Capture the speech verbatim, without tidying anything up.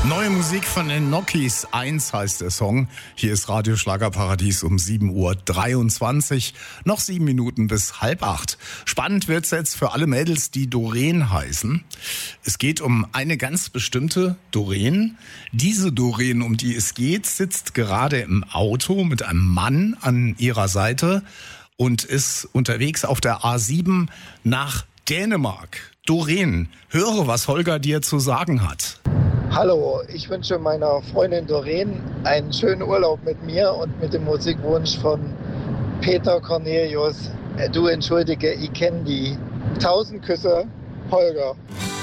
Neue Musik von den Nokis, eins heißt der Song. Hier ist Radio Schlagerparadies um sieben Uhr dreiundzwanzig, noch sieben Minuten bis halb acht. Spannend wird's jetzt für alle Mädels, die Doreen heißen. Es geht um eine ganz bestimmte Doreen. Diese Doreen, um die es geht, sitzt gerade im Auto mit einem Mann an ihrer Seite und ist unterwegs auf der A sieben nach Dänemark. Doreen, höre, was Holger dir zu sagen hat. Hallo, ich wünsche meiner Freundin Doreen einen schönen Urlaub mit mir und mit dem Musikwunsch von Peter Cornelius. Du entschuldige, ich kenn die. Tausend Küsse, Holger.